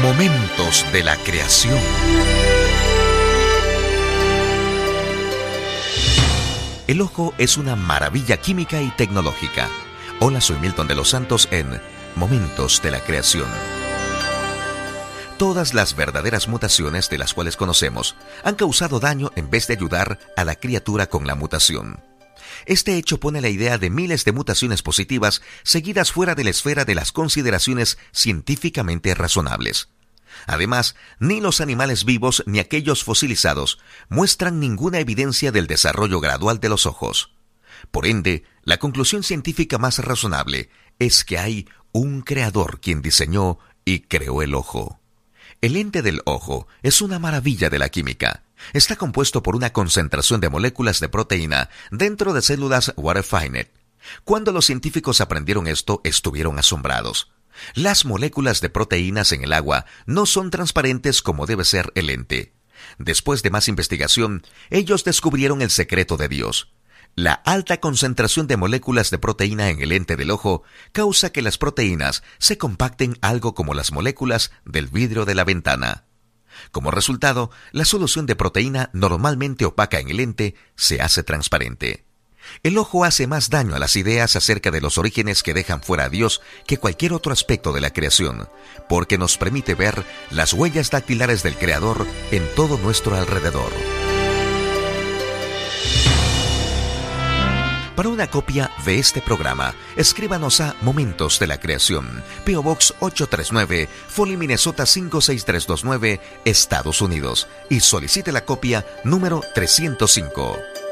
Momentos de la creación. El ojo es una maravilla química y tecnológica. Hola, soy Milton de los Santos en Momentos de la creación. Todas las verdaderas mutaciones de las cuales conocemos han causado daño en vez de ayudar a la criatura con la mutación. Este hecho pone la idea de miles de mutaciones positivas seguidas fuera de la esfera de las consideraciones científicamente razonables. Además, ni los animales vivos ni aquellos fosilizados muestran ninguna evidencia del desarrollo gradual de los ojos. Por ende, la conclusión científica más razonable es que hay un creador quien diseñó y creó el ojo. El lente del ojo es una maravilla de la química. Está compuesto por una concentración de moléculas de proteína dentro de células water-finer. Cuando los científicos aprendieron esto, estuvieron asombrados. Las moléculas de proteínas en el agua no son transparentes como debe ser el lente. Después de más investigación, ellos descubrieron el secreto de Dios. La alta concentración de moléculas de proteína en el lente del ojo causa que las proteínas se compacten algo como las moléculas del vidrio de la ventana. Como resultado, la solución de proteína normalmente opaca en el lente se hace transparente. El ojo hace más daño a las ideas acerca de los orígenes que dejan fuera a Dios que cualquier otro aspecto de la creación, porque nos permite ver las huellas dactilares del Creador en todo nuestro alrededor. Para una copia de este programa, escríbanos a Momentos de la Creación, P.O. Box 839, Foley, Minnesota 56329, Estados Unidos, y solicite la copia número 305.